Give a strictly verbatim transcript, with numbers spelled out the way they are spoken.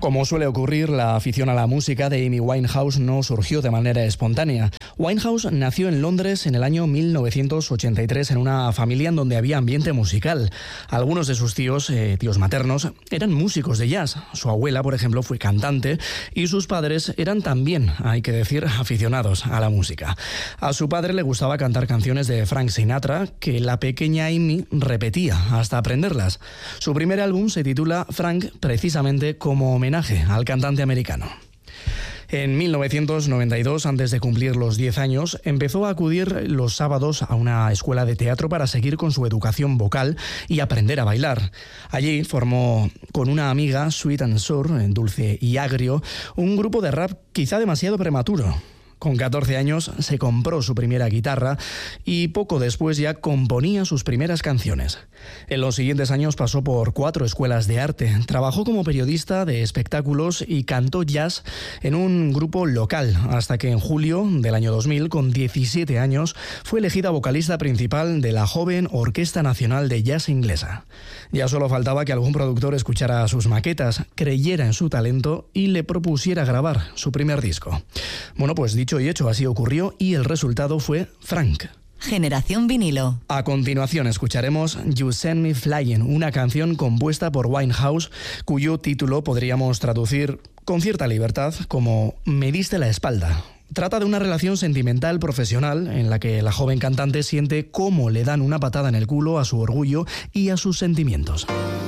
Como suele ocurrir, la afición a la música de Amy Winehouse no surgió de manera espontánea. Winehouse nació en Londres en el año mil novecientos ochenta y tres en una familia en donde había ambiente musical. Algunos de sus tíos, eh, tíos maternos, eran músicos de jazz. Su abuela, por ejemplo, fue cantante y sus padres eran también, hay que decir, aficionados a la música. A su padre le gustaba cantar canciones de Frank Sinatra que la pequeña Amy repetía hasta aprenderlas. Su primer álbum se titula Frank precisamente como homenaje al cantante americano. En mil novecientos noventa y dos, antes de cumplir los diez años, empezó a acudir los sábados a una escuela de teatro para seguir con su educación vocal y aprender a bailar. Allí formó con una amiga, Sweet and Sour, dulce y agrio, un grupo de rap quizá demasiado prematuro. Con catorce años se compró su primera guitarra y poco después ya componía sus primeras canciones. En los siguientes años pasó por cuatro escuelas de arte, trabajó como periodista de espectáculos y cantó jazz en un grupo local, hasta que en julio del año dos mil, con diecisiete años, fue elegida vocalista principal de la joven Orquesta Nacional de Jazz Inglesa. Ya solo faltaba que algún productor escuchara sus maquetas, creyera en su talento y le propusiera grabar su primer disco. Bueno, pues dicho y hecho, así ocurrió y el resultado fue Frank. Generación vinilo. A continuación escucharemos You Send Me Flying, una canción compuesta por Winehouse, cuyo título podríamos traducir con cierta libertad como Me diste la espalda. Trata de una relación sentimental profesional en la que la joven cantante siente cómo le dan una patada en el culo a su orgullo y a sus sentimientos.